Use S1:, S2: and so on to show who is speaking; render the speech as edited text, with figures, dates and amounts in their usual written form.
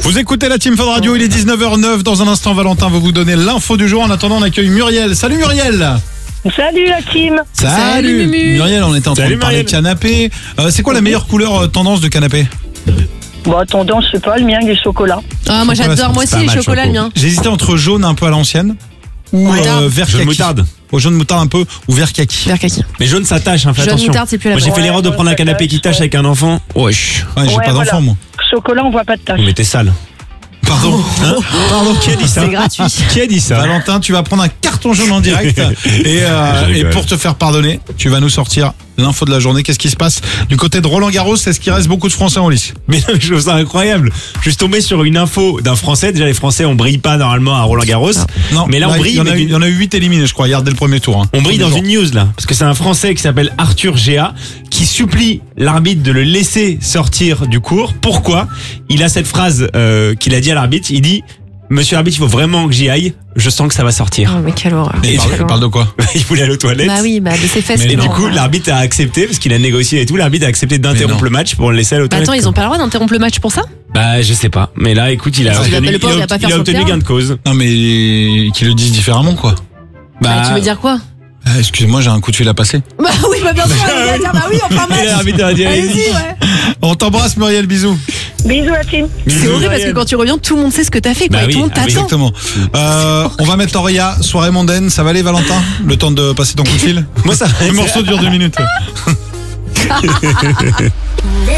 S1: Vous écoutez la Team Fun Radio, il est 19h09. Dans un instant, Valentin va vous donner l'info du jour. En attendant, on accueille Muriel. Salut Muriel.
S2: Salut la team.
S1: Salut
S3: Mumu.
S1: Muriel, on était en train
S4: Salut,
S1: de parler de canapé. C'est quoi la meilleure couleur tendance de canapé?
S2: Bon, tendance, je sais pas, le mien, il est chocolat.
S3: Ah, moi
S1: Chocolat,
S3: j'adore, moi
S4: c'est
S3: aussi
S4: pas
S3: les
S4: mal,
S3: chocolats, le mien.
S1: J'hésitais entre jaune un peu à l'ancienne ou vert
S4: Jaune
S1: kaki.
S4: moutarde.
S1: Jaune moutarde un peu ou vert kaki.
S3: Vert kaki.
S4: Mais jaune ça tâche, hein, fais
S3: Jaune
S4: attention.
S3: moutarde, c'est plus la
S4: Moi j'ai
S3: bonne.
S4: fait l'erreur de
S2: Ouais,
S4: prendre un
S2: ça
S4: canapé qui
S2: tâche,
S4: tâche avec un enfant. Wesh.
S1: Ouais, j'ai
S2: Ouais,
S1: pas
S2: voilà.
S1: d'enfant moi.
S2: Chocolat, on voit pas de tache.
S4: Mais t'es sale.
S1: Pardon.
S4: Pardon, qui a dit ça?
S3: C'est gratuit.
S4: Qui a dit ça?
S1: Valentin, tu vas prendre un carton jaune en direct et
S4: rigole.
S1: pour te faire pardonner, tu vas nous sortir l'info de la journée. Qu'est-ce qui se passe du côté de Roland Garros? Est-ce qu'il reste beaucoup de Français en lice?
S4: Mais non, je trouve ça incroyable. Je suis tombé sur une info d'un Français. Déjà les Français on brille pas normalement à Roland Garros.
S1: Non,
S4: mais là on brille.
S1: Il y en a
S4: mais
S1: eu- il y en a eu 8 éliminés, je crois, hier dès le premier tour.
S4: On brille dans
S1: Premier
S4: une news là, parce que c'est un Français qui s'appelle Arthur Géa qui supplie l'arbitre de le laisser sortir du cours. Pourquoi? Il a cette phrase qu'il a dit à l'arbitre. Il dit: Monsieur l'arbitre, il faut vraiment que j'y aille. Je sens que ça va sortir.
S3: Oh, mais quelle horreur.
S1: tour. Il parle de quoi?
S4: Il voulait aller aux toilettes.
S3: Bah oui, bah de ses fesses.
S4: Et
S3: non,
S4: du coup,
S3: voilà.
S4: l'arbitre a accepté parce qu'il a négocié et tout. L'arbitre a accepté
S1: Mais
S4: d'interrompre
S1: non.
S4: le match pour le laisser aller aux
S3: Bah
S4: toilettes.
S3: attends, ils ont pas le droit d'interrompre le match pour ça?
S4: Bah je sais pas. Mais là, écoute, il a
S3: Parce qu'il
S4: obtenu,
S3: appelle le pauvre, il va pas faire
S4: il a
S3: son
S4: obtenu
S3: terrain.
S4: gain de cause.
S1: Non mais qu'ils le disent différemment quoi.
S3: Bah, tu veux dire quoi?
S1: Excusez-moi, j'ai un coup de fil à passer.
S3: Bah oui, bah bien sûr, on va dire bah oui, on prend un
S4: Et
S3: match.
S4: l'arbitre a dit:
S3: Allez-y,
S4: allez-y.
S3: ouais.
S1: On t'embrasse Muriel, bisous.
S2: Bisous la team.
S3: C'est horrible parce que quand tu reviens, tout le monde sait ce que t'as fait, quoi.
S4: Bah
S3: Et
S4: oui,
S3: tout le monde
S4: ah oui.
S3: t'attend.
S1: Exactement. On va mettre Auria, soirée mondaine. Ça va aller Valentin? Le temps de passer ton coup de fil?
S4: Moi ça.
S1: Le morceau dure 2 minutes.